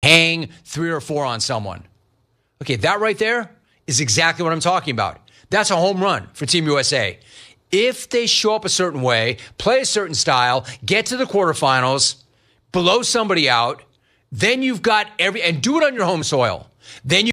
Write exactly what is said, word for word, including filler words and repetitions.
hang three or four on someone. Okay, that right there is exactly what I'm talking about. That's a home run for Team U S A. If they show up a certain way, play a certain style, get to the quarterfinals, blow somebody out, then you've got every, and do it on your home soil. Then you